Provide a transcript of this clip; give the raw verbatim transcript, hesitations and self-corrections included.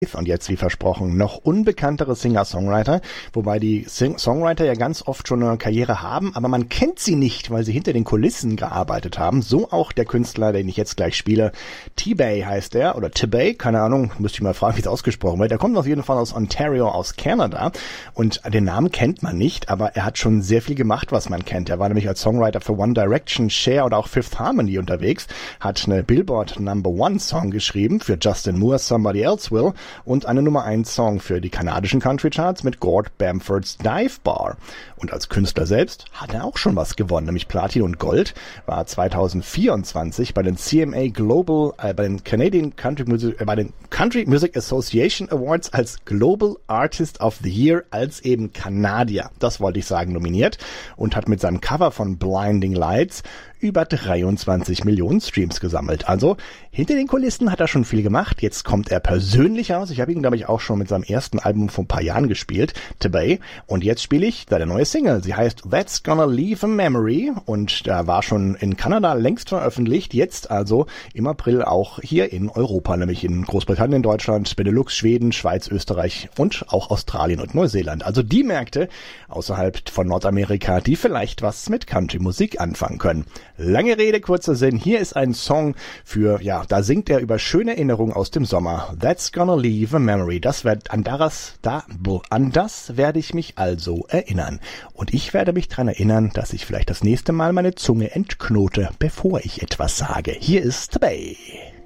Und jetzt, wie versprochen, noch unbekanntere Singer-Songwriter, wobei die Sing- Songwriter ja ganz oft schon eine Karriere haben, aber man kennt sie nicht, weil sie hinter den Kulissen gearbeitet haben. So auch der Künstler, den ich jetzt gleich spiele. T-Bay heißt er, oder T-Bay, keine Ahnung, müsste ich mal fragen, wie es ausgesprochen wird. Der kommt auf jeden Fall aus Ontario, aus Kanada, und den Namen kennt man nicht, aber er hat schon sehr viel gemacht, was man kennt. Er war nämlich als Songwriter für One Direction, Cher oder auch Fifth Harmony unterwegs, hat eine Billboard Number One Song geschrieben für Justin Moore, Somebody Else Will, und eine Nummer eins Song für die kanadischen Country Charts mit Gord Bamford's Dive Bar. Und als Künstler selbst hat er auch schon was gewonnen, nämlich Platin und Gold, war zwanzig vierundzwanzig bei den C M A Global, äh, bei den Canadian Country Music, äh, bei den Country Music Association Awards als Global Artist of the Year, als eben Kanadier, das wollte ich sagen, nominiert, und hat mit seinem Cover von Blinding Lights über dreiundzwanzig Millionen Streams gesammelt. Also hinter den Kulissen hat er schon viel gemacht. Jetzt kommt er persönlich raus. Ich habe ihn, glaube ich, auch schon mit seinem ersten Album vor ein paar Jahren gespielt, T-Bay. Und jetzt spiele ich seine neue Single. Sie heißt That's Gonna Leave a Memory und da war schon in Kanada längst veröffentlicht. Jetzt also im April auch hier in Europa, nämlich in Großbritannien, Deutschland, Benelux, Schweden, Schweiz, Österreich und auch Australien und Neuseeland. Also die Märkte außerhalb von Nordamerika, die vielleicht was mit Country-Musik anfangen können. Lange Rede, kurzer Sinn. Hier ist ein Song für, ja, da singt er über schöne Erinnerungen aus dem Sommer. That's Gonna Leave a Memory. Das wird, an das, da, an das werde ich mich also erinnern. Und ich werde mich daran erinnern, dass ich vielleicht das nächste Mal meine Zunge entknote, bevor ich etwas sage. Hier ist T-Bay.